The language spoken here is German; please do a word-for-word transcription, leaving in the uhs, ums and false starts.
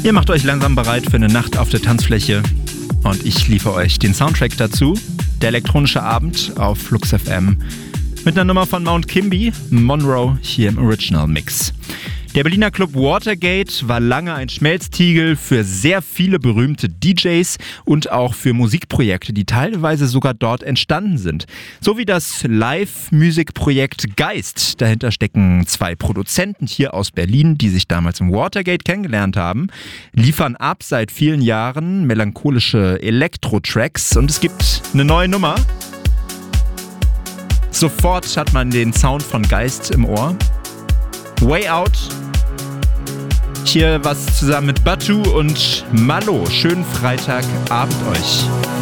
Ihr macht euch langsam bereit für eine Nacht auf der Tanzfläche und ich liefere euch den Soundtrack dazu. Der elektronische Abend auf Flux F M mit einer Nummer von Mount Kimby, Monroe, hier im Original Mix. Der Berliner Club Watergate war lange ein Schmelztiegel für sehr viele berühmte D Js und auch für Musikprojekte, die teilweise sogar dort entstanden sind. So wie das Live-Musikprojekt Geist. Dahinter stecken zwei Produzenten hier aus Berlin, die sich damals im Watergate kennengelernt haben, liefern ab seit vielen Jahren melancholische Elektro-Tracks und es gibt eine neue Nummer. Sofort hat man den Sound von Geist im Ohr. Way Out. Hier was zusammen mit Batu und Malo. Schönen Freitagabend euch.